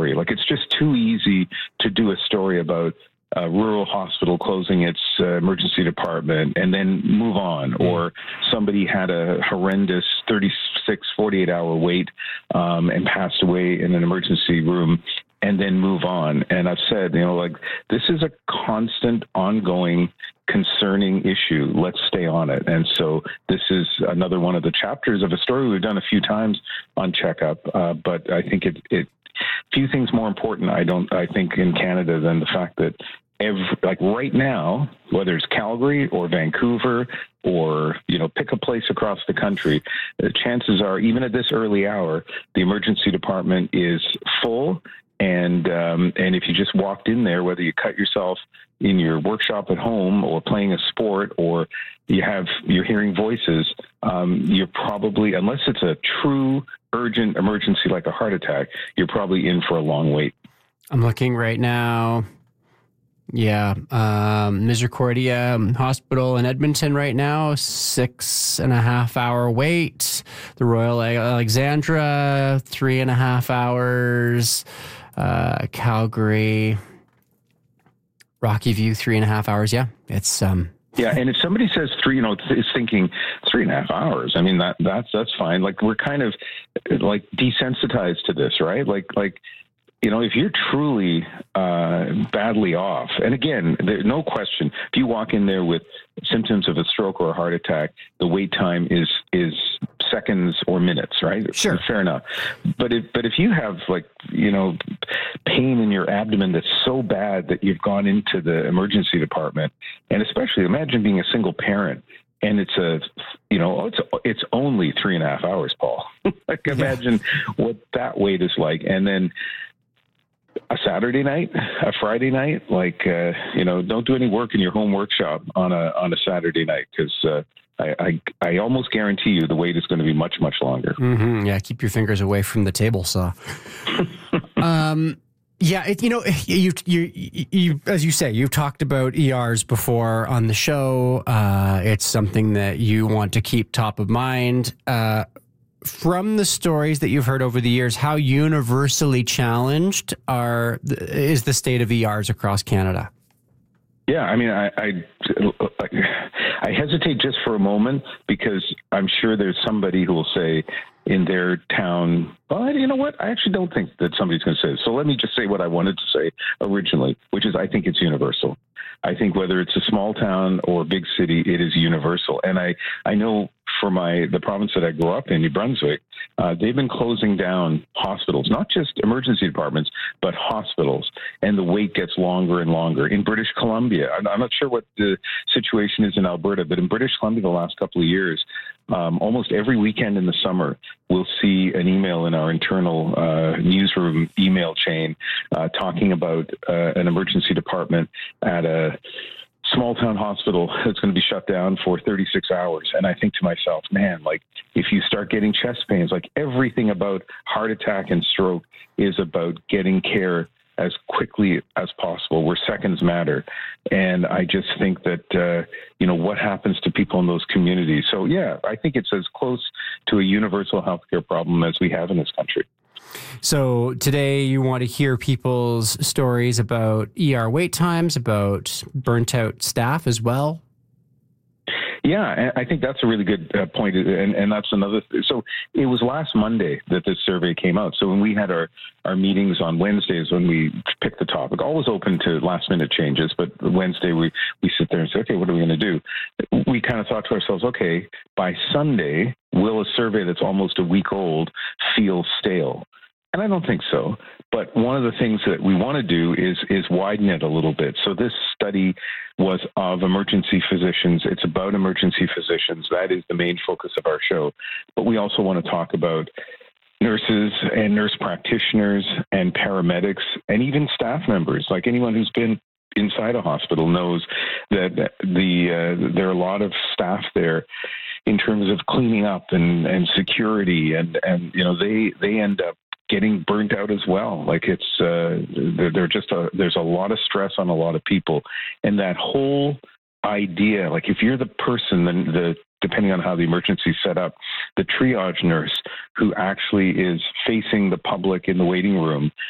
story. Like, it's just too easy to do a story about a rural hospital closing its emergency department and then move on, or somebody had a horrendous 36, 48-hour wait and passed away in an emergency room, and then move on. And I've said, like, this is a constant, ongoing, concerning issue. Let's stay on it. And so this is another one of the chapters of a story we've done a few times on Checkup, but I think it few things more important, I think, in Canada than the fact that right now, whether it's Calgary or Vancouver or, pick a place across the country, the chances are, even at this early hour, the emergency department is full. And if you just walked in there, whether you cut yourself in your workshop at home or playing a sport, or you're hearing voices, you're probably, unless it's a true urgent emergency like a heart attack, you're probably in for a long wait. I'm looking right now. Yeah. Misericordia Hospital in Edmonton right now, 6.5 hour wait. The Royal Alexandra, 3.5 hours. Calgary, Rocky View, 3.5 hours. Yeah. It's, yeah, and if somebody says is thinking 3.5 hours, I mean, that's fine. Like, we're kind of like desensitized to this, right? Like, if you're truly badly off, and again, there's no question, if you walk in there with symptoms of a stroke or a heart attack, the wait time is seconds or minutes, right? Sure. Fair enough. But if you have, like, pain in your abdomen that's so bad that you've gone into the emergency department, and especially imagine being a single parent, and it's it's only 3.5 hours, Paul. Like, imagine what that wait is like. And then a Saturday night, a Friday night, like, don't do any work in your home workshop on a Saturday night, because I almost guarantee you the wait is going to be much, much longer. Mm-hmm. Yeah, keep your fingers away from the table saw. Yeah, you as you say, you've talked about ERs before on the show. It's something that you want to keep top of mind. From the stories that you've heard over the years, how universally challenged is the state of ERs across Canada? Yeah, I mean, I hesitate just for a moment, because I'm sure there's somebody who will say in their town, well, you know what? I actually don't think that somebody's going to say this. So let me just say what I wanted to say originally, which is I think it's universal. I think whether it's a small town or a big city, it is universal. And I know for the province that I grew up in, New Brunswick, they've been closing down hospitals, not just emergency departments, but hospitals. And the wait gets longer and longer. In British Columbia, I'm not sure what the situation is in Alberta, but in British Columbia the last couple of years, almost every weekend in the summer, we'll see an email in our internal newsroom email chain talking about an emergency department at a small town hospital that's going to be shut down for 36 hours. And I think to myself, man, like, if you start getting chest pains, like, everything about heart attack and stroke is about getting care as quickly as possible, where seconds matter. And I just think that, what happens to people in those communities. So, yeah, I think it's as close to a universal healthcare problem as we have in this country. So today you want to hear people's stories about ER wait times, about burnt out staff as well? Yeah, I think that's a really good point. And that's another. So it was last Monday that this survey came out. So when we had our meetings on Wednesdays, when we picked the topic, always open to last minute changes. But Wednesday, we sit there and say, okay, what are we going to do? We kind of thought to ourselves, okay, by Sunday, will a survey that's almost a week old feel stale? And I don't think so. But one of the things that we want to do is widen it a little bit. So this study was of emergency physicians. It's about emergency physicians. That is the main focus of our show. But we also want to talk about nurses and nurse practitioners and paramedics and even staff members. Like, anyone who's been inside a hospital knows that there are a lot of staff there in terms of cleaning up and security, and they end up getting burnt out as well. Like, it's there's a lot of stress on a lot of people, and that whole idea, like, if you're the person, then depending on how the emergency is set up, the triage nurse who actually is facing the public in the waiting room,